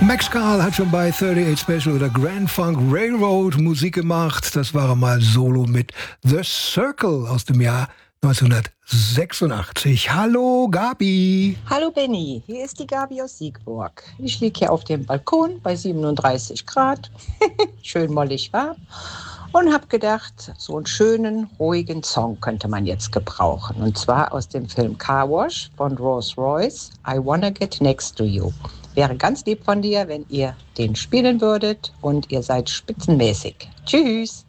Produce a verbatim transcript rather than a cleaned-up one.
Max Carl hat schon bei achtundachtzig Special oder Grand Funk Railroad Musik gemacht. Das war mal Solo mit The Circle aus dem Jahr neunzehnhundertsechsundachtzig. Hallo Gabi. Hallo Benny, hier ist die Gabi aus Siegburg. Ich liege hier auf dem Balkon bei siebenunddreißig Grad, schön mollig warm, und habe gedacht, so einen schönen, ruhigen Song könnte man jetzt gebrauchen. Und zwar aus dem Film Car Wash von Rolls Royce, I Wanna Get Next to You. Wäre ganz lieb von dir, wenn ihr den spielen würdet, und ihr seid spitzenmäßig. Tschüss!